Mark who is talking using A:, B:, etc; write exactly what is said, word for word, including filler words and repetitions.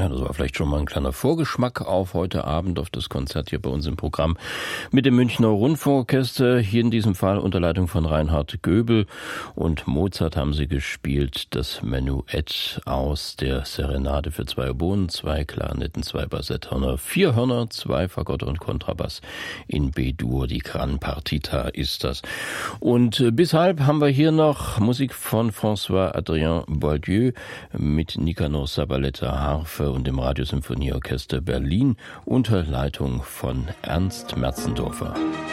A: Ja, das war vielleicht schon mal ein kleiner Vorgeschmack auf heute Abend, auf das Konzert hier bei uns im Programm mit dem Münchner Rundfunkorchester, hier in diesem Fall unter Leitung von Reinhard Göbel. Und Mozart haben sie gespielt, das Menuett aus der Serenade für zwei Oboen, zwei Klarinetten, zwei Bassetthörner, vier Hörner, zwei Fagotte und Kontrabass in B-Dur. Die Gran Partita ist das. Und bis halb haben wir hier noch Musik von François-Adrien Boieldieu mit Nicanor Zabaleta Harfe und dem Radiosymphonieorchester Berlin unter Leitung von Ernst Merzendorfer.